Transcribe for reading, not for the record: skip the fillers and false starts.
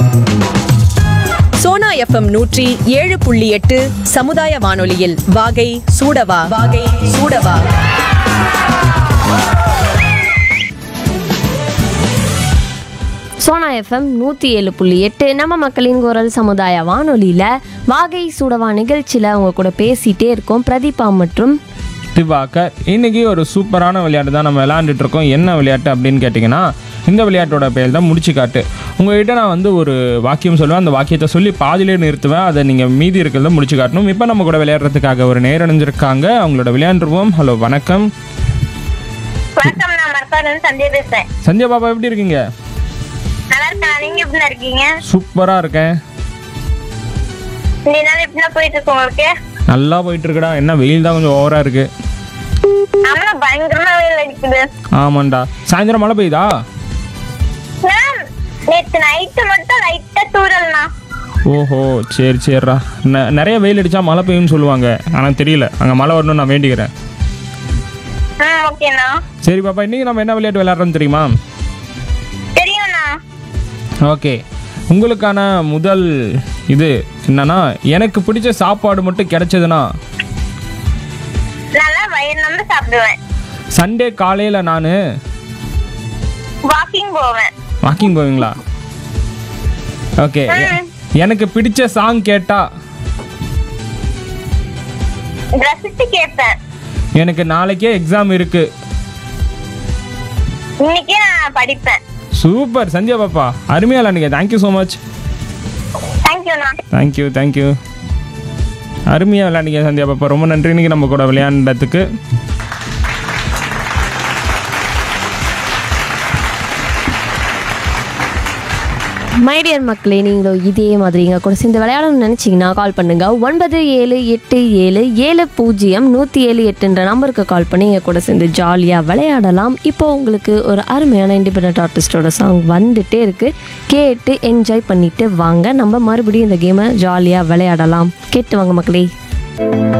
Sona FM 107.8 சமுதாய வானொலியில் வாகை சூடவா வாகை சூடவா. சோனா எஃப்எம் 107.8 நம்ம மக்களின் குரல் சமுதாய வானொலியில் வாகை சூடவா நிகழ்ச்சியில் அவங்க கூட பேசிகிட்டே இருக்கோம் பிரதீபா மற்றும் திவாகர். இன்னைக்கு ஒரு சூப்பரான விளையாட்டு தான் நம்ம விளையாண்டுட்டு இருக்கோம். என்ன விளையாட்டு அப்படின்னு கேட்டிங்கன்னா, இந்த விளையாட்டோட பேர் தான் முடிச்சு காட்டு. உங்கள்கிட்ட நான் வந்து ஒரு வாக்கியம் சொல்லுவேன், அந்த வாக்கியத்தை சொல்லி பாதியிலே நிறுத்துவேன், அதை நீங்கள் மீதி இருக்கிறத முடிச்சு காட்டணும். இப்போ நம்ம கூட விளையாடுறதுக்காக ஒரு நேர் அணிஞ்சிருக்காங்க, அவங்களோட விளையாண்டுருவோம். ஹலோ, வணக்கம். வணக்கம், நான் மரக்காடுல சந்தியா பேசுறேன். சந்தியா பாப்பா, எப்படி இருக்கீங்க? நல்லா இருக்கேன். நீங்க எப்படி இருக்கீங்க? சூப்பராக இருக்கேன். இந்த நாள் எப்படி போயிட்டு இருக்கு உங்களுக்கு? நல்லா போயிட்டு இருக்குடா. என்ன வெயில் தான் கொஞ்சம் ஓவராக இருக்கு. ஆமா, பயங்கரமா வெயில் அடிக்குது. ஆமாண்டா. சாயந்தரம் மழை பெய்யுதா? நேத்து நைட்டு மட்டும் லைட்டா தூரல்னா. ஓஹோ, சரி சரிடா. நிறைய வெயில் அடித்தா மழை பெய்யும்னு சொல்லுவாங்க, ஆனால் தெரியல. அங்கே மழை வரணும்னு நான் வேண்டிக்கிறேன். ஓகேண்ணா. சரி பாப்பா, இன்றைக்கி நம்ம என்ன விளையாட்டு விளையாடுறோம் தெரியுமா? தெரியும்ண்ணா. ஓகே, உங்களுக்கான முதல் இது என்னன்னா, எனக்கு பிடிச்ச சாப்பாடு மட்டும் கிடைச்சதுன்னா நல்லா வயிறு நம்ம சாப்பிடுவேன். சண்டே காலையில் நான் வாக்கிங் போவேன். வாக்கிங் போவீங்களா? ஓகே. எனக்கு பிடிச்ச சாங் கேட்டா ரசிச்சு கேட்பேன். எனக்கு நாளைக்கே எக்ஸாம் இருக்கு, இன்னைக்கே நான் படிப்பேன். சூப்பர் சந்தியா பாப்பா, அருமையாக விளையாடுங்க. Thank you so much. தேங்க்யூண்ணா. தேங்க்யூ. அருமையாக விளையாடுங்க சந்தியா பாப்பா, ரொம்ப நன்றி இன்னைக்கு நம்ம கூட விளையாண்டதுக்கு. மைடியர் மக்களே, நீங்களும் இதே மாதிரி எங்கள் கூட சேர்ந்து விளையாடணும்னு நினச்சிங்கன்னா கால் பண்ணுங்கள். 9787700178 நம்பருக்கு கால் பண்ணி எங்கள் கூட சேர்ந்து ஜாலியாக விளையாடலாம். இப்போது உங்களுக்கு ஒரு அருமையான இண்டிபெண்டன்ட் ஆர்டிஸ்டோட சாங் வந்துகிட்டே இருக்குது, கேட்டு என்ஜாய் பண்ணிவிட்டு வாங்க. நம்ம மறுபடியும் இந்த கேமை ஜாலியாக விளையாடலாம். கேட்டு வாங்க மக்களே.